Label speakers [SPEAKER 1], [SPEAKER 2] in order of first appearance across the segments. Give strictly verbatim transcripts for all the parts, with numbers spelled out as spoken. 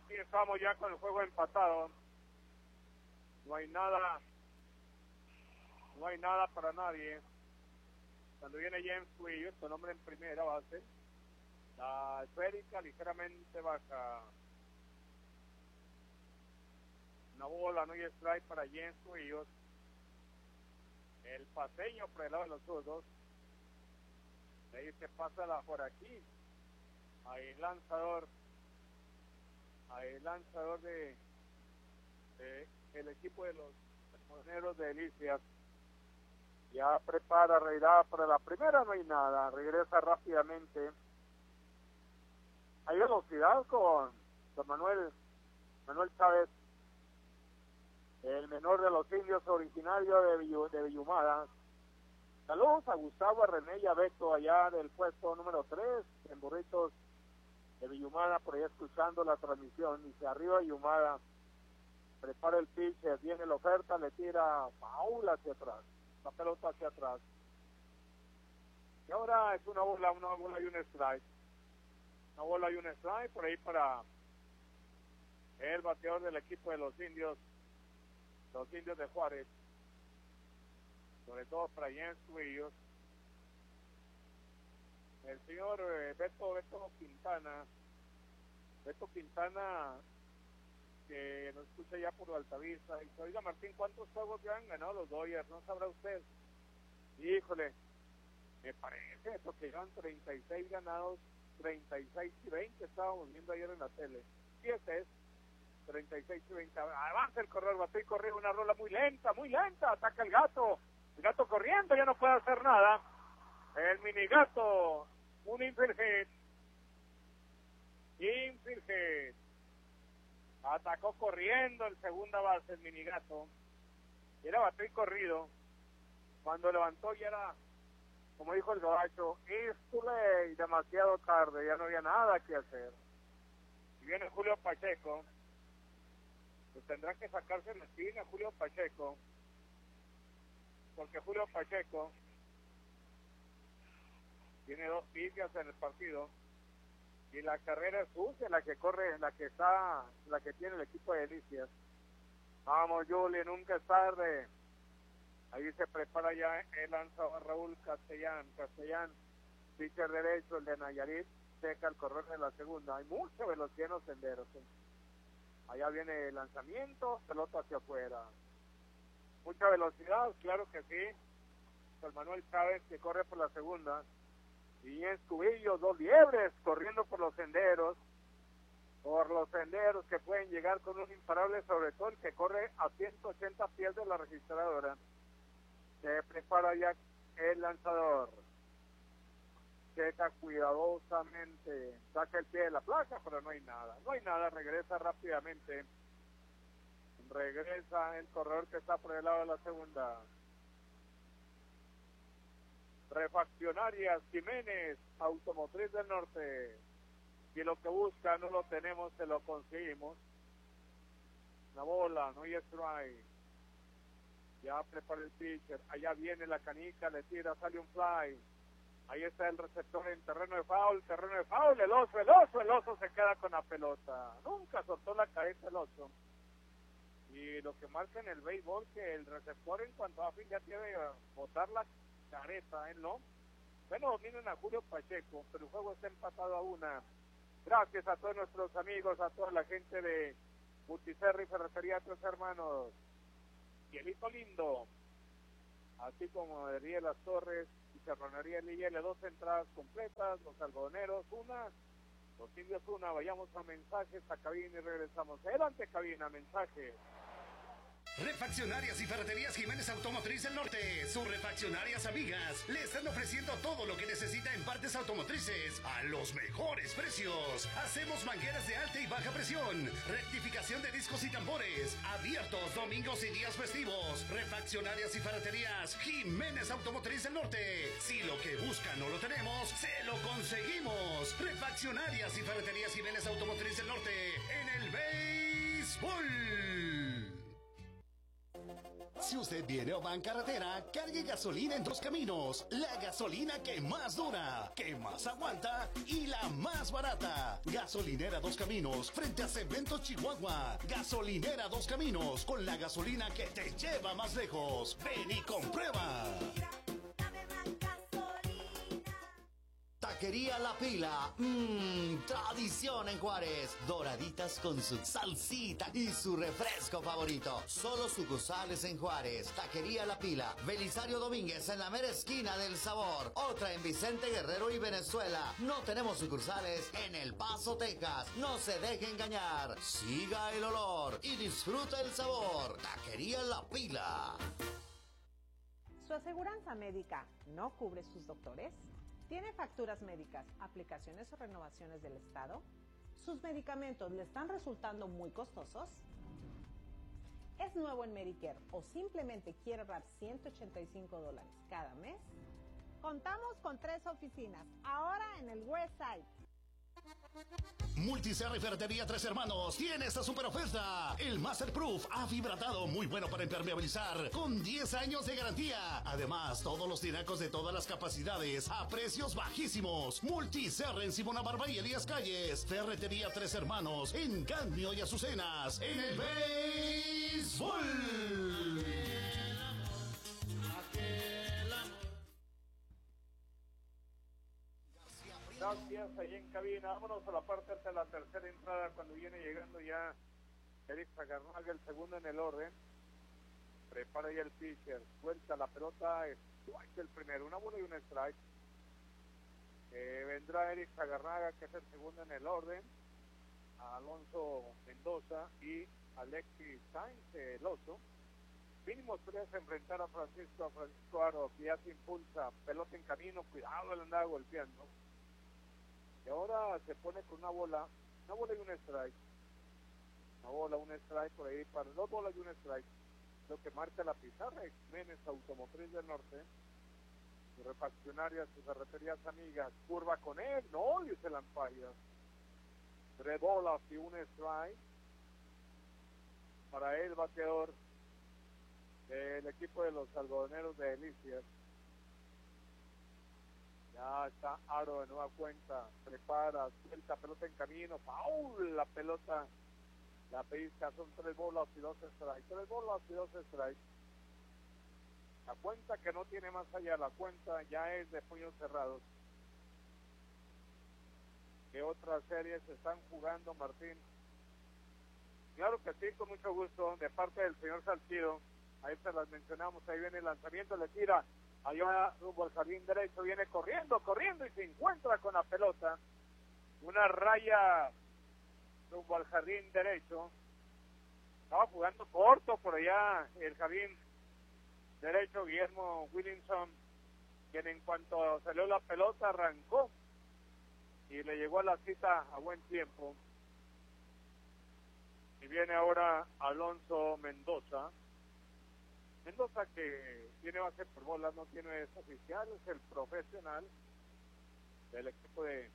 [SPEAKER 1] Aquí estamos ya con el juego empatado. No hay nada, no hay nada para nadie. Cuando viene James Cuello, su nombre en primera base. La esférica ligeramente baja. Una bola, no hay strike para James Cuello. El paseño por el lado de los zurdos. De ahí se pasa la por aquí. Ahí el lanzador. Ahí el lanzador de, de el equipo de los moneros de Delicias. Ya prepara reirada para la primera, no hay nada. Regresa rápidamente. Hay velocidad con don Manuel, Manuel Chávez, el menor de los indios originario de, Villu, de Villumada. Saludos a Gustavo, a René y a Beto allá del puesto número tres, en Burritos de Villumada, por allá escuchando la transmisión. Dice, arriba Villumada, prepara el pitcher, viene la oferta, le tira Paula hacia atrás, la pelota hacia atrás. Y ahora es una bola, una bola y un strike. Una bola y un strike por ahí para el bateador del equipo de los indios, los indios de Juárez. Sobre todo para Jens Cuello. El señor eh, Beto, Beto Quintana, Beto Quintana, que nos escucha ya por la Altavista, y dice, oiga Martín, ¿cuántos juegos ya han ganado los Dodgers? ¿No sabrá usted? Híjole, me parece eso, que llevan treinta y seis ganados, treinta y seis y veinte, estábamos viendo ayer en la tele. Sí, ese es, treinta y seis y veinte, avanza el corredor, bate y corre, una rola muy lenta, muy lenta, ataca el gato, el gato corriendo, ya no puede hacer nada, el mini gato, un infield hit, infield hit, atacó corriendo el segunda base, el mini gato, y era bate y corrido, cuando levantó ya era, como dijo el gabacho, it's too late, demasiado tarde, ya no había nada que hacer. Y viene Julio Pacheco, pues tendrá que sacarse la esquina Julio Pacheco, porque Julio Pacheco tiene dos pifias en el partido, y la carrera es sucia, la que corre, la que está, la que tiene el equipo de Delicias. Vamos, Juli, nunca es tarde. Ahí se prepara ya el lanzador Raúl Castellán, Castellán, pitcher derecho, el de Nayarit, seca el corredor de la segunda. Hay mucha velocidad en los senderos. ¿eh? Allá viene el lanzamiento, pelota hacia afuera. Mucha velocidad, claro que sí. Juan Manuel Chávez que corre por la segunda. Y en Cubillo, dos liebres corriendo por los senderos. Por los senderos que pueden llegar con un imparable, sobre todo el que corre a ciento ochenta pies de la registradora. Se prepara ya el lanzador. Checa cuidadosamente. Saca el pie de la placa, pero no hay nada. No hay nada, regresa rápidamente. Regresa el corredor que está por el lado de la segunda. Refaccionarias Jiménez, Automotriz del Norte. Si lo que busca no lo tenemos, se lo conseguimos. La bola, no hay strike. Ya prepara el pitcher. Allá viene la canica, le tira, sale un fly. Ahí está el receptor en terreno de foul, terreno de foul. El oso, el oso, el oso se queda con la pelota. Nunca soltó la cabeza el oso. Y lo que marca en el béisbol, que el receptor en cuanto a fin ya tiene que botar la careta, ¿eh? ¿No? Bueno, dominan a Julio Pacheco, pero el juego está empatado a una. Gracias a todos nuestros amigos, a toda la gente de Multiserra y Ferretería Tres Hermanos. Cielito lindo, así como de Ríe Las Torres y Charronería L I L, dos entradas completas, los algodoneros una, los indios una. Vayamos a mensajes, a cabina y regresamos. Adelante cabina, mensajes.
[SPEAKER 2] Refaccionarias y Ferreterías Jiménez Automotriz del Norte, sus refaccionarias amigas, le están ofreciendo todo lo que necesita en partes automotrices a los mejores precios. Hacemos mangueras de alta y baja presión, rectificación de discos y tambores, abiertos domingos y días festivos. Refaccionarias y Ferreterías Jiménez Automotriz del Norte, si lo que busca no lo tenemos, se lo conseguimos. Refaccionarias y Ferreterías Jiménez Automotriz del Norte, en el béisbol. Si usted viene o va en carretera, cargue gasolina en Dos Caminos. La gasolina que más dura, que más aguanta y la más barata. Gasolinera Dos Caminos, frente a Cementos Chihuahua. Gasolinera Dos Caminos, con la gasolina que te lleva más lejos. Ven y comprueba.
[SPEAKER 3] Taquería La Pila, mmm, tradición en Juárez. Doraditas con su salsita y su refresco favorito. Solo sucursales en Juárez. Taquería La Pila, Belisario Domínguez en la mera esquina del sabor. Otra en Vicente Guerrero y Venezuela. No tenemos sucursales en El Paso, Texas. No se deje engañar. Siga el olor y disfruta el sabor. Taquería La Pila.
[SPEAKER 4] ¿Su aseguranza médica no cubre sus doctores? ¿Tiene facturas médicas, aplicaciones o renovaciones del Estado? ¿Sus medicamentos le están resultando muy costosos? ¿Es nuevo en Medicare o simplemente quiere ahorrar ciento ochenta y cinco dólares cada mes? Contamos con tres oficinas, ahora en el West Side.
[SPEAKER 2] Multiserra y Ferretería Tres Hermanos tiene esta super oferta. El Masterproof afibratado, muy bueno para impermeabilizar, con diez años de garantía. Además, todos los tinacos de todas las capacidades a precios bajísimos. Multiserra en Simona Barba y Elías Calles. Ferretería Tres Hermanos en Cambio y Azucenas. En el béisbol.
[SPEAKER 1] Gracias, ahí en cabina. Vámonos a la parte alta de la tercera entrada cuando viene llegando ya Eric Zagarnaga, el segundo en el orden. Prepara ya el pitcher, suelta la pelota, strike el primero, una bola y un strike. Eh, vendrá Eric Zagarnaga, que es el segundo en el orden. Alonso Mendoza y Alexis Sainz, el oso. Mínimo tres enfrentar a Francisco, a Francisco Aro, que ya se impulsa, pelota en camino, cuidado, le andaba golpeando. Y ahora se pone con una bola, una bola y un strike. Una bola, un strike por ahí, para dos bolas y un strike. Lo que marca la pizarra, Jiménez Automotriz del Norte. Sus refaccionarias, sus ferreterías amigas, curva con él, no, dice el umpire. Tres bolas y un strike. Para el bateador del equipo de los algodoneros de Delicias. Ya está Aro de nueva cuenta, prepara, suelta, pelota en camino, foul, la pelota, la pizca, son tres bolas y dos strikes, tres bolas y dos strikes. La cuenta que no tiene más allá, la cuenta ya es de puños cerrados. ¿Qué otras series se están jugando, Martín? Claro que sí, con mucho gusto, de parte del señor Salcido, ahí se las mencionamos, ahí viene el lanzamiento, le tira. Allá rumbo al jardín derecho, viene corriendo, corriendo y se encuentra con la pelota. Una raya rumbo al jardín derecho. Estaba jugando corto por allá el jardín derecho, Guillermo Williamson, quien en cuanto salió la pelota arrancó y le llegó a la cita a buen tiempo. Y viene ahora Alonso Mendoza. Mendoza, que tiene base por bolas, no tiene es oficial, es el profesional del equipo de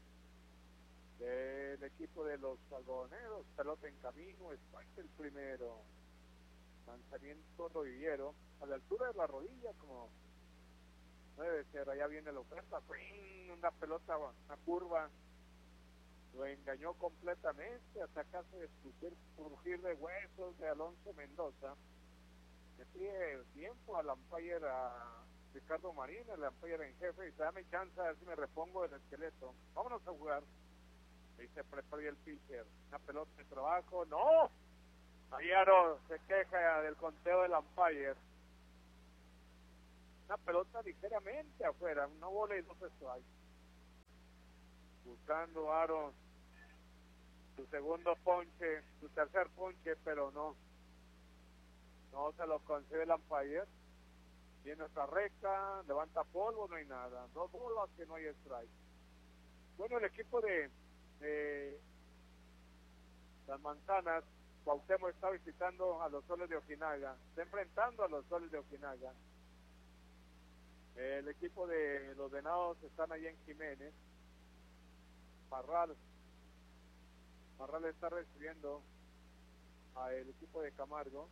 [SPEAKER 1] del equipo de los algodoneros. Pelota en camino, strike el primero, lanzamiento rodillero a la altura de la rodilla, como debe ser. Allá viene la oferta, una pelota, una curva, lo engañó completamente hasta casi escupir, crujir de huesos de Alonso Mendoza. Le pide tiempo al umpire, a Ricardo Marín, el umpire en jefe, y se dame chance a ver si me repongo del esqueleto. Vámonos a jugar. Ahí se prepara el pitcher. Una pelota de trabajo. ¡No! Ayaro se queja del conteo del umpire. Una pelota ligeramente afuera. Una bola y dos strikes. Buscando Aro su segundo ponche, su tercer ponche, pero no. No se lo concede el umpire. Viene otra recta, levanta polvo, no hay nada. Dos bolas que no hay strike. Bueno, el equipo de, de Las Manzanas, Cuauhtémoc, está visitando a los Soles de Ojinaga. Está enfrentando a los Soles de Ojinaga. El equipo de los Venados están allá en Jiménez. Parral. Parral está recibiendo al equipo de Camargo.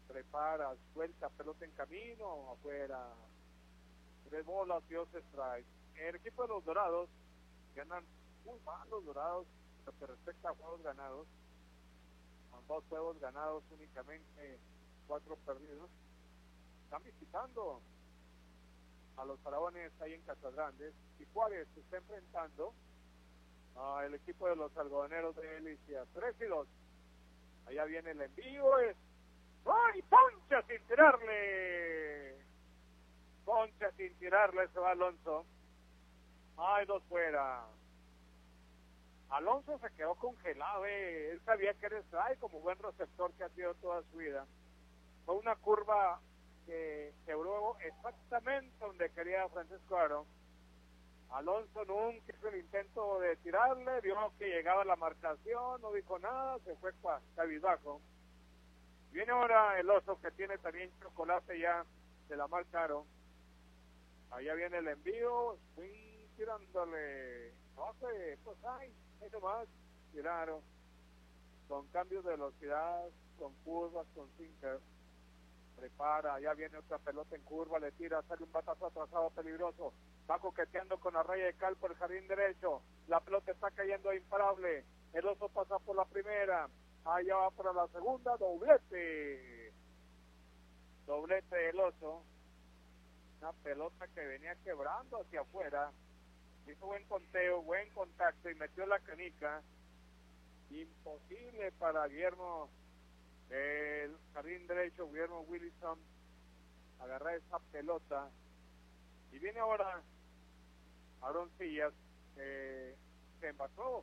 [SPEAKER 1] prepara, suelta, pelota en camino, afuera, tres bolas y dos strikes. El equipo de los Dorados ganan muy mal los Dorados en lo que respecta a juegos ganados, con dos juegos ganados únicamente, cuatro perdidos. Están visitando a los Faraones ahí en Casagrandes, y Juárez se está enfrentando al equipo de los algodoneros de Delicia. Tres y dos. Allá viene el envío, es ¡ay! Poncha sin tirarle, poncha sin tirarle, se va Alonso. Ay, dos fuera. Alonso se quedó congelado, eh. Él sabía que era strike como buen receptor que ha sido toda su vida. Fue una curva que quebró exactamente donde quería Francisco Aro. Alonso nunca hizo el intento de tirarle, vio que llegaba la marcación, no dijo nada, se fue cabizbajo. Viene ahora el oso, que tiene también chocolate ya de la marca Aro. Allá viene el envío, estoy tirándole, no sé, pues ay, hay nomás, tiraron, con cambios de velocidad, con curvas, con sinkers. Prepara, ya viene otra pelota en curva, le tira, sale un batazo atrasado peligroso, va coqueteando con la raya de cal por el jardín derecho, la pelota está cayendo imparable, el oso pasa por la primera, allá va para la segunda, doblete, doblete del oso, una pelota que venía quebrando hacia afuera, hizo buen conteo, buen contacto y metió la canica, imposible para Guillermo el jardín derecho, Guillermo Willison, agarrar esa pelota. Y viene ahora Aaron Sillas, que se envasó,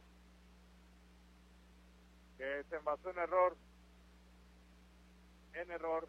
[SPEAKER 1] que se envasó en error, en error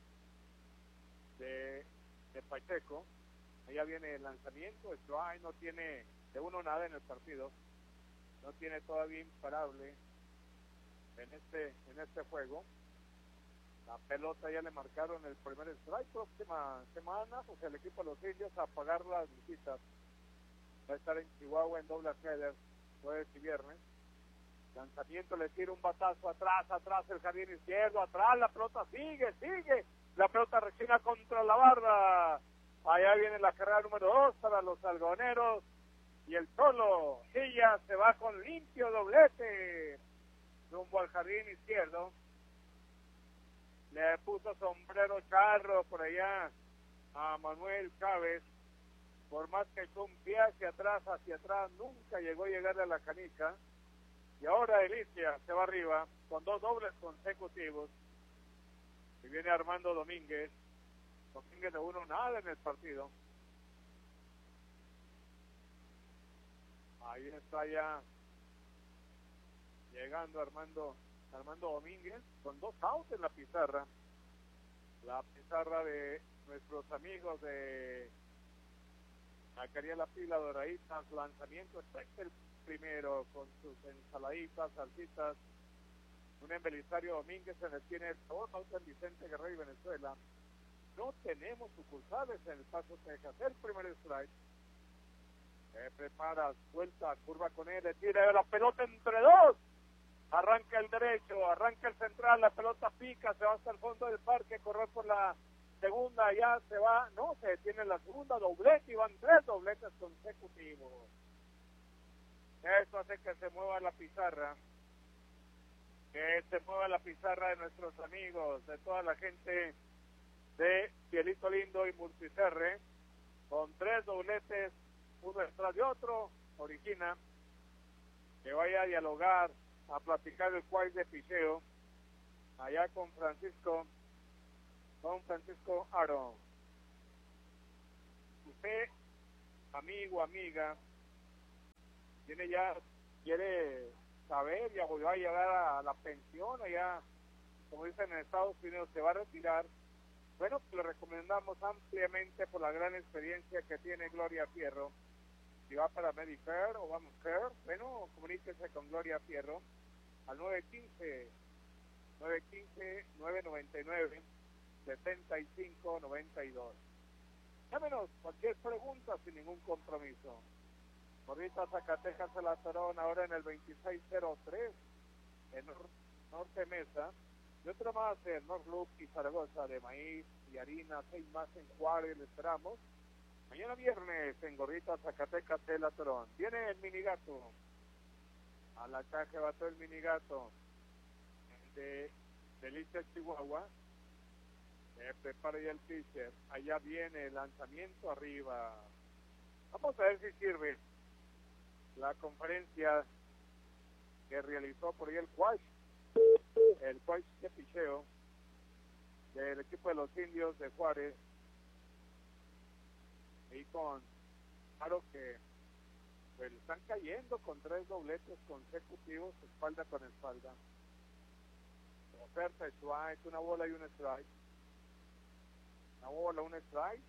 [SPEAKER 1] de, de Pacheco. Allá viene el lanzamiento, strike, no tiene de uno nada en el partido, no tiene todavía imparable en este, en este juego. La pelota ya le marcaron el primer strike. Próxima semana, pues el equipo de los indios a pagar las visitas. Va a estar en Chihuahua en doble header, jueves y viernes. Lanzamiento, le tira un batazo atrás, atrás el jardín izquierdo, atrás la pelota sigue, sigue. La pelota rechina contra la barra. Allá viene la carrera número dos para los algodoneros. Y el solo, ella se va con limpio doblete rumbo al jardín izquierdo. Le puso sombrero charro por allá a Manuel Chávez. Por más que echó un pie hacia atrás, hacia atrás, nunca llegó a llegarle a la canica. Y ahora Delicia se va arriba con dos dobles consecutivos. Y viene Armando Domínguez. Domínguez de uno nada en el partido. Ahí está ya llegando Armando Armando Domínguez con dos outs en la pizarra. La pizarra de nuestros amigos de Taquería La Pila, Doraditas, lanzamiento, este es el primero con sus ensaladitas, salsitas, un embelisario Domínguez en el tiene dos outs en Vicente Guerrero y Venezuela. No tenemos sucursales en El Paso, Texas. El primer strike. Se prepara, suelta, curva con él, le tira la pelota entre dos. Arranca el derecho, arranca el central, la pelota pica, se va hasta el fondo del parque, correr por la segunda, ya se va, no, se detiene la segunda, doblete, y van tres dobletes consecutivos. Eso hace que se mueva la pizarra, que se mueva la pizarra de nuestros amigos, de toda la gente de Cielito Lindo y Multicerre, con tres dobletes, uno detrás de otro, origina que vaya a dialogar, a platicar el cual de picheo allá con Francisco con Francisco Aro. Usted, amigo, amiga, tiene ya, quiere saber, ya va a llegar a la pensión, allá, como dicen en Estados Unidos, se va a retirar. Bueno, pues le recomendamos ampliamente por la gran experiencia que tiene Gloria Fierro. Si va para Medicare o Obamacare, bueno, comuníquese con Gloria Fierro al nueve uno cinco, nueve uno cinco, nueve nueve nueve, siete cinco nueve dos. Llámenos cualquier pregunta sin ningún compromiso. Ahorita Zacatecas el Azarón, ahora en el veintiséis cero tres, en Nor Norte Mesa, Y otra más en North Loop y Zaragoza de maíz y harina, seis más en Juárez, le esperamos. Mañana viernes en Gorditas, Zacatecas, El Atorón. Viene el minigato. A la caja va todo el minigato. El de Delicias, Chihuahua. Eh, prepara ya el pitcher. Allá viene el lanzamiento arriba. Vamos a ver si sirve la conferencia que realizó por ahí el Quash. El Quash de picheo del equipo de los Indios de Juárez. Y con claro que pues están cayendo con tres dobletes consecutivos, espalda con espalda. Oferta strike, una bola y un strike. Una bola, un strike.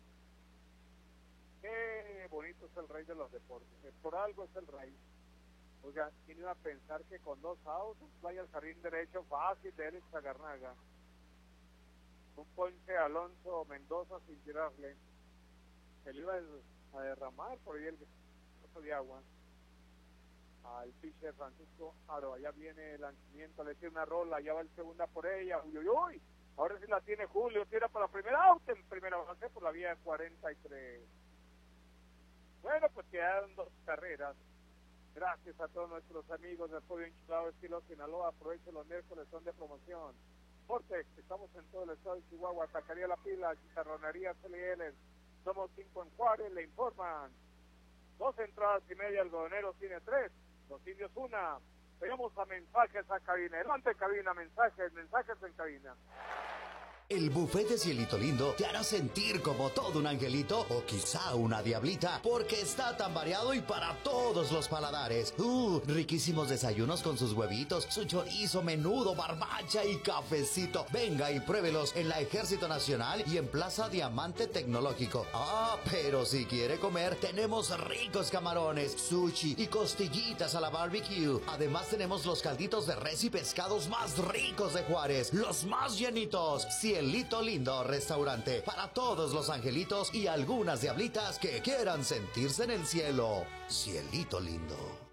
[SPEAKER 1] Qué bonito es el rey de los deportes. Por algo es el rey. Oiga, ¿quién iba a pensar que con dos outs vaya al jardín derecho fácil de Alex Agarnaga? Un ponche a Alonso Mendoza sin tirarle. Se le iba a derramar por ahí el vaso de agua al pitcher Francisco Aro. Allá viene el lanzamiento, le tiene una rola, allá va el segunda por ella. Uy, uy, uy. Ahora sí la tiene Julio, tira para la primera out en primera base por la vía cuarenta y tres. Bueno, pues quedaron dos carreras. Gracias a todos nuestros amigos del Podio Enchilado Estilo Sinaloa. Aprovechen los miércoles, son de promoción. Vortex, estamos en todo el estado de Chihuahua. Taquería La Pila, Chicharronería C L L. Somos cinco en Juárez, le informan. Dos entradas y media, Algodonero tiene tres. Los Indios una. Vayamos a mensajes a cabina. Adelante cabina, mensajes, mensajes en cabina.
[SPEAKER 3] El buffet de Cielito Lindo te hará sentir como todo un angelito o quizá una diablita, porque está tan variado y para todos los paladares. Uh, riquísimos desayunos con sus huevitos, su chorizo, menudo, barbacha y cafecito. Venga y pruébelos en la Ejército Nacional y en Plaza Diamante Tecnológico. Ah, pero si quiere comer, tenemos ricos camarones, sushi y costillitas a la barbecue. Además tenemos los calditos de res y pescados más ricos de Juárez, los más llenitos. Cielito Lindo Restaurante, para todos los angelitos y algunas diablitas que quieran sentirse en el cielo. Cielito Lindo.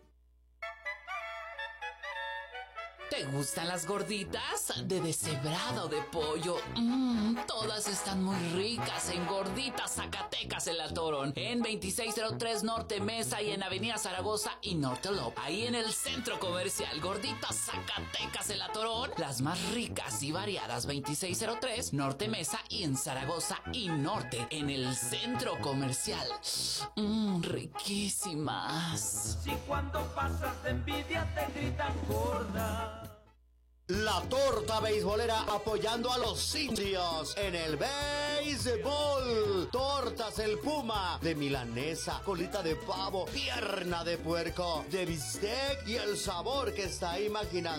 [SPEAKER 5] ¿Te gustan las gorditas? De deshebrada o de pollo. Mmm, todas están muy ricas en Gorditas Zacatecas El Atorón. En veintiséis cero tres Norte Mesa y en Avenida Zaragoza y Norte Lop. Ahí en el centro comercial Gorditas Zacatecas El Atorón. Las más ricas y variadas. veintiséis cero tres Norte Mesa y en Zaragoza y Norte en el centro comercial. Mmm, riquísimas.
[SPEAKER 6] Si cuando pasas de envidia te gritan gorda.
[SPEAKER 3] La torta beisbolera apoyando a los indios en el béisbol. Tortas El Puma, de milanesa, colita de pavo, pierna de puerco, de bistec y el sabor que está imaginando.